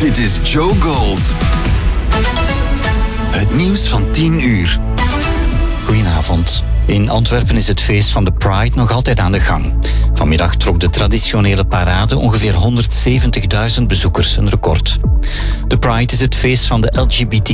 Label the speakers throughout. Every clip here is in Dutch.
Speaker 1: Dit is Joe Gold. Het nieuws van 10 uur.
Speaker 2: Goedenavond. In Antwerpen is het feest van de Pride nog altijd aan de gang. Vanmiddag trok de traditionele parade ongeveer 170.000 bezoekers, een record. De Pride is het feest van de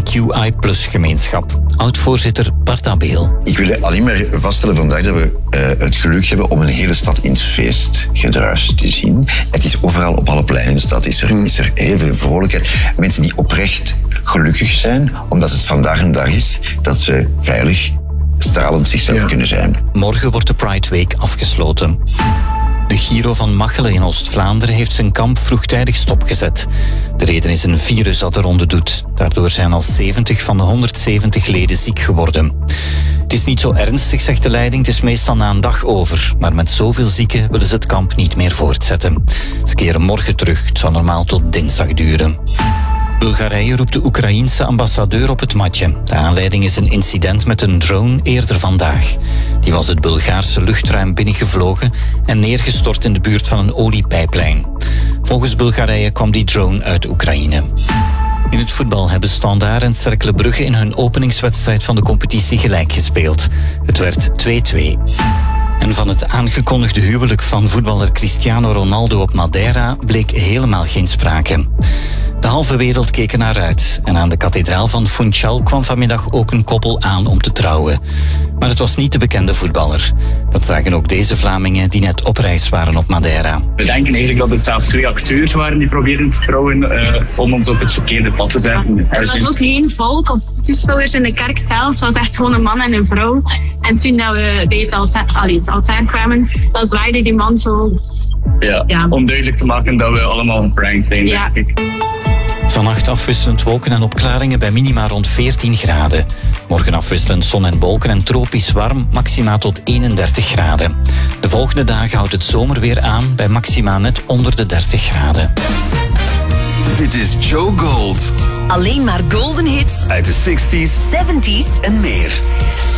Speaker 2: LGBTQI+-gemeenschap. Oud-voorzitter Bart Abeel.
Speaker 3: Ik wil alleen maar vaststellen vandaag dat we het geluk hebben om een hele stad in het feestgedruis te zien. Het is overal op alle pleinen in de stad is er heel veel vrolijkheid. Mensen die oprecht gelukkig zijn, omdat het vandaag een dag is dat ze veilig, stralend zichzelf kunnen zijn.
Speaker 2: Morgen wordt de Pride Week afgesloten. De Giro van Machelen in Oost-Vlaanderen heeft zijn kamp vroegtijdig stopgezet. De reden is een virus dat de ronde doet. Daardoor zijn al 70 van de 170 leden ziek geworden. Het is niet zo ernstig, zegt de leiding. Het is meestal na een dag over. Maar met zoveel zieken willen ze het kamp niet meer voortzetten. Ze keren morgen terug. Het zal normaal tot dinsdag duren. Bulgarije roept de Oekraïense ambassadeur op het matje. De aanleiding is een incident met een drone eerder vandaag. Die was het Bulgaarse luchtruim binnengevlogen en neergestort in de buurt van een oliepijplijn. Volgens Bulgarije kwam die drone uit Oekraïne. In het voetbal hebben Standaard en Cercle Brugge in hun openingswedstrijd van de competitie gelijk gespeeld. Het werd 2-2. En van het aangekondigde huwelijk van voetballer Cristiano Ronaldo op Madeira bleek helemaal geen sprake. De halve wereld keek er naar uit en aan de kathedraal van Funchal kwam vanmiddag ook een koppel aan om te trouwen. Maar het was niet de bekende voetballer. Dat zagen ook deze Vlamingen die net op reis waren op Madeira.
Speaker 4: We denken eigenlijk dat het zelfs 2 acteurs waren die probeerden te trouwen om ons op het verkeerde pad te zetten.
Speaker 5: Het was ook geen volk of toeschouwers in de kerk zelf. Het was echt gewoon een man en een vrouw. En toen dat we bij het altaar kwamen, dan zwaaide die man zo.
Speaker 4: Ja, om duidelijk te maken dat we allemaal een prank zijn, denk ik.
Speaker 2: Vannacht afwisselend wolken en opklaringen bij minima rond 14 graden. Morgen afwisselend zon en wolken en tropisch warm, maxima tot 31 graden. De volgende dagen houdt het zomerweer aan bij maxima net onder de 30 graden.
Speaker 1: Dit is Joe Gold.
Speaker 6: Alleen maar golden hits
Speaker 1: Uit de 60s,
Speaker 6: 70s
Speaker 1: en meer.